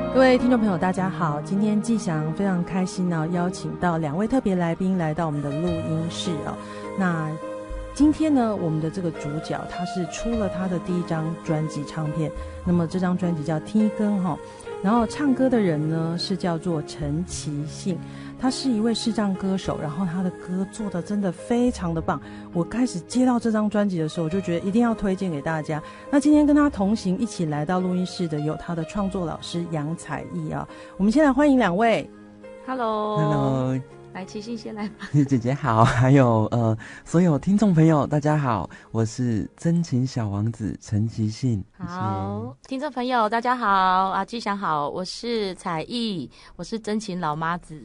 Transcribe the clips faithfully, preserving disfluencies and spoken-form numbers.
各位听众朋友大家好，今天纪祥非常开心呢、哦，邀请到两位特别来宾来到我们的录音室哦。那今天呢，我们的这个主角他是出了他的第一张专辑唱片，那么这张专辑叫《天光》哈，然后唱歌的人呢是叫做陈其信，他是一位视障歌手，然后他的歌做的真的非常的棒。我开始接到这张专辑的时候，我就觉得一定要推荐给大家。那今天跟他同行一起来到录音室的有他的创作老师杨采艺啊，我们先来欢迎两位。 Hello， Hello， 来其信先来吧。 姐姐好，还有呃所有听众朋友大家好，我是真情小王子陈其信。 好，听众朋友大家好啊，纪祥好，我是采艺，我是真情老妈子。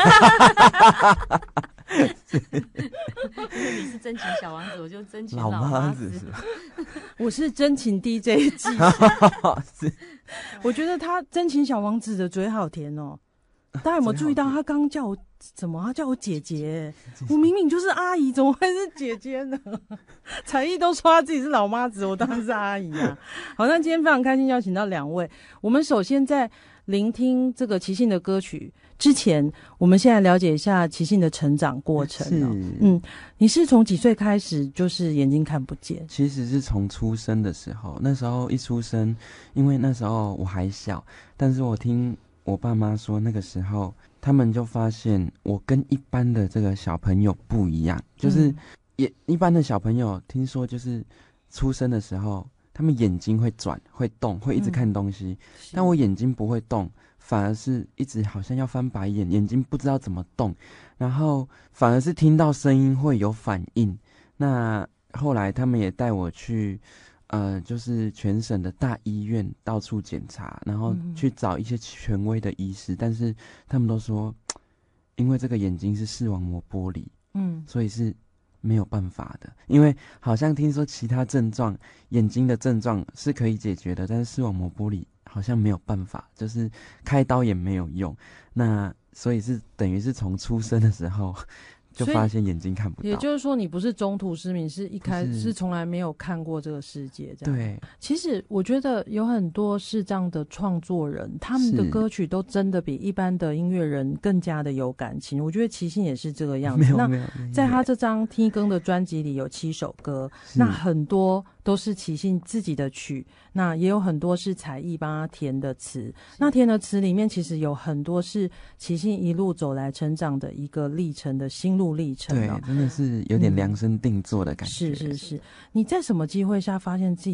你是真情小王子，我就真情老妈子。 是吧？ 我是真情 D J 季。我觉得他真情小王子的嘴好甜哦。大家有没有注意到他刚刚叫我怎么？他叫我姐姐，我明明就是阿姨，怎么会是姐姐呢？采艺都说他自己是老妈子，我当然是阿姨啊。好，那今天非常开心邀请到两位。我们首先在聆听这个其信的歌曲之前，我们现在了解一下其信的成长过程哦。嗯，你是从几岁开始就是眼睛看不见？ 其实是从出生的时候，那时候一出生，因为那时候我还小，但是我听我爸妈说，那个时候他们就发现我跟一般的这个小朋友不一样，就是也一般的小朋友听说就是出生的时候他们眼睛会转会动会一直看东西、嗯、但我眼睛不会动，反而是一直好像要翻白眼，眼睛不知道怎么动，然后反而是听到声音会有反应。那后来他们也带我去呃，就是全省的大医院到处检查，然后去找一些权威的医师、嗯、但是他们都说因为这个眼睛是视网膜剥离，嗯，所以是没有办法的。因为好像听说其他症状眼睛的症状是可以解决的，但是视网膜剥离好像没有办法，就是开刀也没有用。那所以是等于是从出生的时候就发现眼睛看不到。 也就是说你不是中途失明，是一开始是从来没有看过这个世界这样。 对， 其实我觉得有很多视障的创作人，他们的歌曲都真的比一般的音乐人更加的有感情。我觉得其信也是这个样子。 没有没有， 那在他这张天光的专辑里有七首歌，那很多都是其信自己的曲，那也有很多是采艺帮他填的词。那填的词里面其实有很多是其信一路走来成长的一个历程的心路历程、哦、 对，真的是有点量身定做的感觉、 嗯、是是是。你在什么机会下发现自己